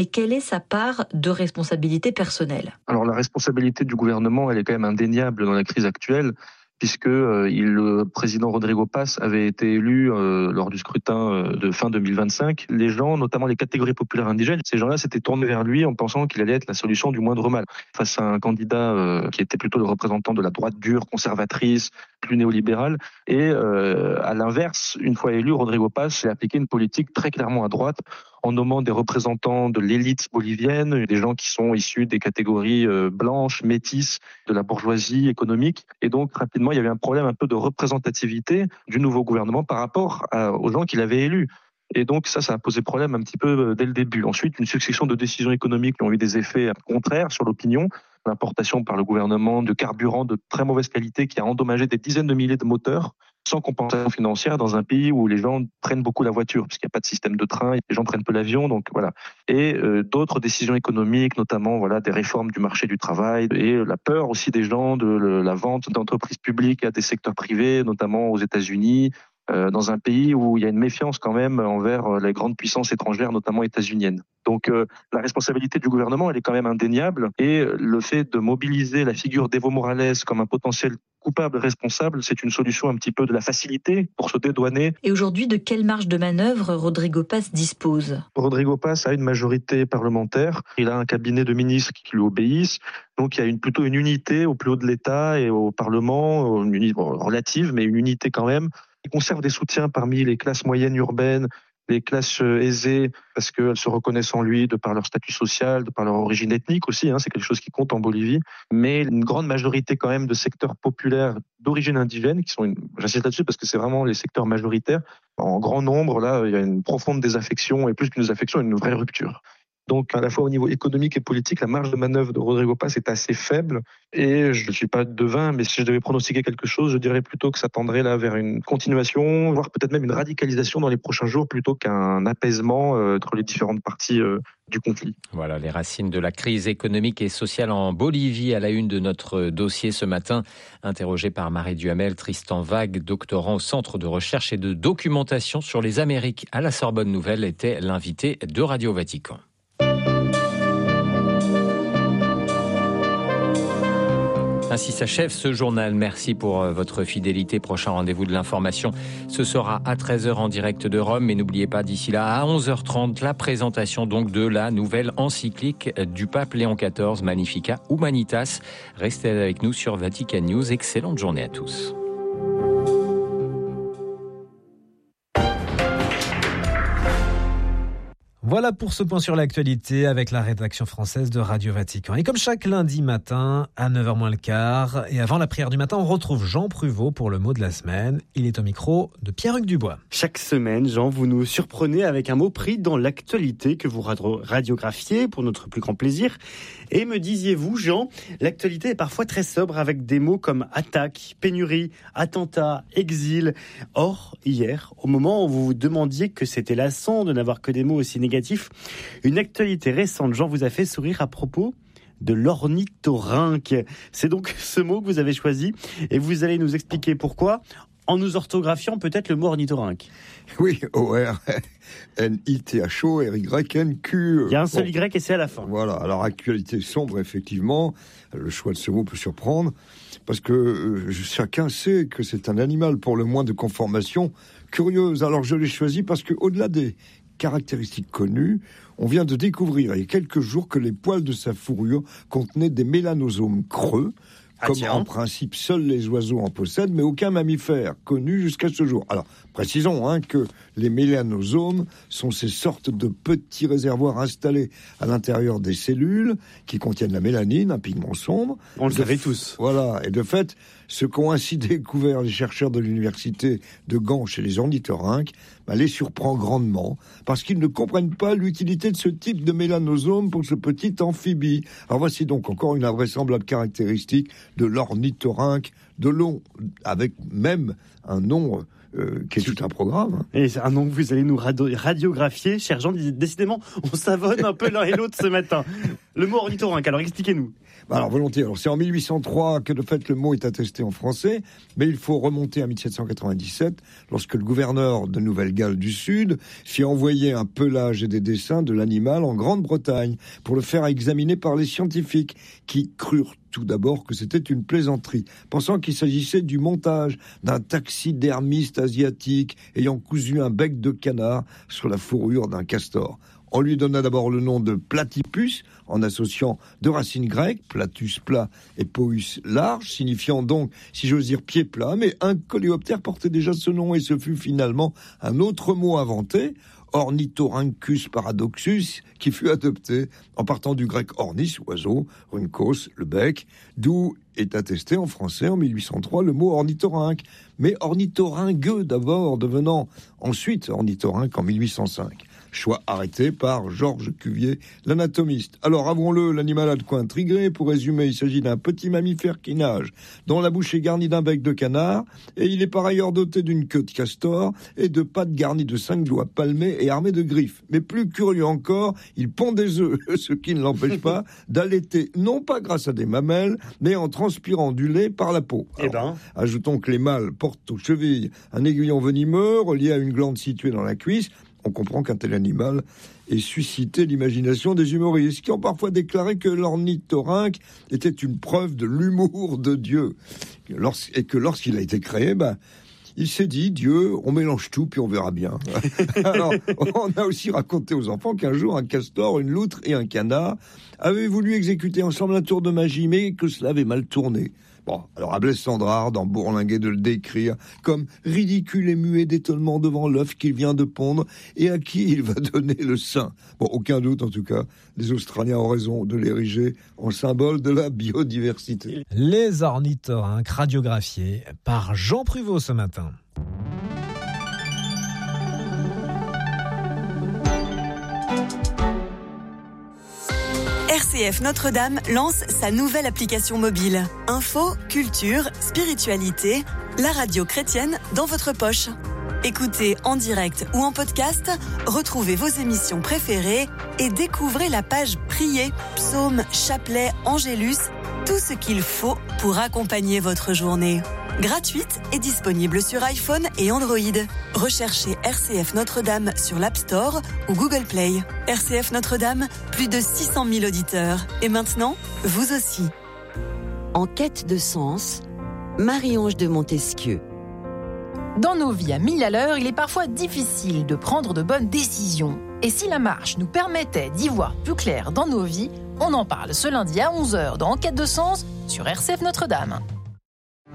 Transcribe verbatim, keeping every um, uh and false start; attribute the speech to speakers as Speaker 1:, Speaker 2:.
Speaker 1: Et quelle est sa part de responsabilité personnelle ?
Speaker 2: Alors la responsabilité du gouvernement, elle est quand même indéniable dans la crise actuelle, puisque euh, il, le président Rodrigo Paz avait été élu euh, lors du scrutin euh, de fin deux mille vingt-cinq. Les gens, notamment les catégories populaires indigènes, ces gens-là s'étaient tournés vers lui en pensant qu'il allait être la solution du moindre mal. Face à un candidat euh, qui était plutôt le représentant de la droite dure, conservatrice, plus néolibérale. Et euh, à l'inverse, une fois élu, Rodrigo Paz a appliqué une politique très clairement à droite, en nommant des représentants de l'élite bolivienne, des gens qui sont issus des catégories euh, blanches, métisses, de la bourgeoisie économique. Et donc, rapidement, il y avait un problème un peu de représentativité du nouveau gouvernement par rapport à, aux gens qu'il avait élus. Et donc ça, ça a posé problème un petit peu dès le début. Ensuite, une succession de décisions économiques qui ont eu des effets contraires sur l'opinion. L'importation par le gouvernement de carburant de très mauvaise qualité qui a endommagé des dizaines de milliers de moteurs sans compensation financière dans un pays où les gens prennent beaucoup la voiture, parce qu'il n'y a pas de système de train, les gens prennent peu l'avion, donc voilà. Et euh, d'autres décisions économiques, notamment voilà des réformes du marché du travail et la peur aussi des gens de le, la vente d'entreprises publiques à des secteurs privés, notamment aux États-Unis, euh, dans un pays où il y a une méfiance quand même envers les grandes puissances étrangères, notamment états-uniennes. Donc euh, la responsabilité du gouvernement, elle est quand même indéniable, et le fait de mobiliser la figure d'Evo Morales comme un potentiel coupable responsable, c'est une solution un petit peu de la facilité pour se dédouaner.
Speaker 1: Et aujourd'hui, de quelle marge de manœuvre Rodrigo Paz dispose ?
Speaker 2: Rodrigo Paz a une majorité parlementaire, il a un cabinet de ministres qui lui obéissent, donc il y a une, plutôt une unité au plus haut de l'État et au Parlement, une unité relative, mais une unité quand même. Il conserve des soutiens parmi les classes moyennes urbaines, les classes aisées, parce qu'elles se reconnaissent en lui de par leur statut social, de par leur origine ethnique aussi, hein, c'est quelque chose qui compte en Bolivie. Mais une grande majorité quand même de secteurs populaires d'origine indigène, qui sont, une, j'insiste là-dessus parce que c'est vraiment les secteurs majoritaires, en grand nombre, là, il y a une profonde désaffection, et plus qu'une désaffection, une vraie rupture. Donc, à la fois au niveau économique et politique, la marge de manœuvre de Rodrigo Paz est assez faible. Et je ne suis pas devin, mais si je devais pronostiquer quelque chose, je dirais plutôt que ça tendrait là vers une continuation, voire peut-être même une radicalisation dans les prochains jours, plutôt qu'un apaisement euh, entre les différentes parties euh, du conflit.
Speaker 3: Voilà les racines de la crise économique et sociale en Bolivie, à la une de notre dossier ce matin. Interrogé par Marie Duhamel, Tristan Vague, doctorant au Centre de recherche et de documentation sur les Amériques à la Sorbonne Nouvelle, était l'invité de Radio Vatican. Ainsi s'achève ce journal. Merci pour votre fidélité. Prochain rendez-vous de l'information, ce sera à treize heures en direct de Rome. Mais n'oubliez pas, d'ici là, à onze heures trente, la présentation donc de la nouvelle encyclique du pape Léon quatorze, Magnificat Humanitas. Restez avec nous sur Vatican News. Excellente journée à tous.
Speaker 4: Voilà pour ce point sur l'actualité avec la rédaction française de Radio Vatican. Et comme chaque lundi matin, à neuf heures moins le quart, et avant la prière du matin, on retrouve Jean Pruvot pour le mot de la semaine. Il est au micro de Pierre-Hugues Dubois.
Speaker 5: Chaque semaine, Jean, vous nous surprenez avec un mot pris dans l'actualité que vous radiographiez pour notre plus grand plaisir. Et me disiez-vous, Jean, l'actualité est parfois très sobre avec des mots comme attaque, pénurie, attentat, exil. Or, hier, au moment où vous vous demandiez que c'était lassant de n'avoir que des mots aussi négatifs, une actualité récente, Jean, vous a fait sourire à propos de l'ornithorynque. C'est donc ce mot que vous avez choisi et vous allez nous expliquer pourquoi, en nous orthographiant peut-être le mot ornithorynque.
Speaker 6: Oui, O R N I T H O R Y N Q.
Speaker 5: Il y a un seul bon. Y et c'est à la fin.
Speaker 6: Voilà, alors actualité sombre, effectivement. Le choix de ce mot peut surprendre, parce que euh, chacun sait que c'est un animal pour le moins de conformation curieuse. Alors je l'ai choisi parce que, au-delà des caractéristiques connues, on vient de découvrir il y a quelques jours que les poils de sa fourrure contenaient des mélanosomes creux, ah, comme tiens. En principe seuls les oiseaux en possèdent, mais aucun mammifère connu jusqu'à ce jour. Alors, précisons hein, que les mélanosomes sont ces sortes de petits réservoirs installés à l'intérieur des cellules qui contiennent la mélanine, un pigment sombre.
Speaker 5: On le savait tous.
Speaker 6: Voilà, et de fait, ce qu'ont ainsi découvert les chercheurs de l'université de Gand chez les ornithorynques, bah, les surprend grandement, parce qu'ils ne comprennent pas l'utilité de ce type de mélanosome pour ce petit amphibie. Alors voici donc encore une invraisemblable caractéristique de l'ornithorynque de long, avec même un nom euh, qui est tout un programme.
Speaker 5: Et c'est un nom que vous allez nous radio- radiographier, cher Jean. Décidément, on savonne un peu l'un et l'autre ce matin. Le mot ornithorynque, alors expliquez-nous.
Speaker 6: Bah alors volontiers. Alors c'est en mille huit cent trois que de fait le mot est attesté en français, mais il faut remonter à mille sept cent quatre-vingt-dix-sept, lorsque le gouverneur de Nouvelle-Galles du Sud fit envoyer un pelage et des dessins de l'animal en Grande-Bretagne pour le faire examiner par les scientifiques, qui crurent tout d'abord que c'était une plaisanterie, pensant qu'il s'agissait du montage d'un taxidermiste asiatique ayant cousu un bec de canard sur la fourrure d'un castor. On lui donna d'abord le nom de platypus, en associant deux racines grecques, platus plat et poeus large, signifiant donc, si j'ose dire, pied plat, mais un coléoptère portait déjà ce nom et ce fut finalement un autre mot inventé, Ornithorhynchus paradoxus, qui fut adopté en partant du grec ornis, oiseau, rhynchos, le bec, d'où est attesté en français en mille huit cent trois le mot ornithorynque, mais ornithoryngue d'abord, devenant ensuite ornithorynque en mille huit cent cinq. Choix arrêté par Georges Cuvier, l'anatomiste. Alors, avouons-le, l'animal a de quoi intriguer. Pour résumer, il s'agit d'un petit mammifère qui nage, dont la bouche est garnie d'un bec de canard, et il est par ailleurs doté d'une queue de castor et de pattes garnies de cinq doigts palmés et armés de griffes. Mais plus curieux encore, il pond des œufs, ce qui ne l'empêche pas d'allaiter, non pas grâce à des mamelles, mais en transpirant du lait par la peau. Alors, eh ben. Ajoutons que les mâles portent aux chevilles un aiguillon venimeux relié à une glande située dans la cuisse. On comprend qu'un tel animal ait suscité l'imagination des humoristes, qui ont parfois déclaré que l'ornithorynque était une preuve de l'humour de Dieu. Et que lorsqu'il a été créé, ben, il s'est dit, Dieu, on mélange tout, puis on verra bien. Alors, on a aussi raconté aux enfants qu'un jour, un castor, une loutre et un canard avaient voulu exécuter ensemble un tour de magie, mais que cela avait mal tourné. Bon, alors à Blaise Cendrars, dans Bourlinguet, de le décrire comme ridicule et muet d'étonnement devant l'œuf qu'il vient de pondre et à qui il va donner le sein. Bon, aucun doute en tout cas, les Australiens ont raison de l'ériger en symbole de la biodiversité.
Speaker 4: Les ornithorynques radiographiés par Jean Pruvot ce matin.
Speaker 7: R C F Notre-Dame lance sa nouvelle application mobile. Info, culture, spiritualité, la radio chrétienne dans votre poche. Écoutez en direct ou en podcast, retrouvez vos émissions préférées et découvrez la page Prier, psaumes, chapelets, angélus, tout ce qu'il faut pour accompagner votre journée. Gratuite et disponible sur iPhone et Android. Recherchez R C F Notre-Dame sur l'App Store ou Google Play. R C F Notre-Dame, plus de six cent mille auditeurs. Et maintenant, vous aussi.
Speaker 8: En quête de sens, Marie-Ange de Montesquieu.
Speaker 9: Dans nos vies à mille à l'heure, il est parfois difficile de prendre de bonnes décisions. Et si la marche nous permettait d'y voir plus clair dans nos vies, on en parle ce lundi à onze heures dans En quête de sens sur R C F Notre-Dame.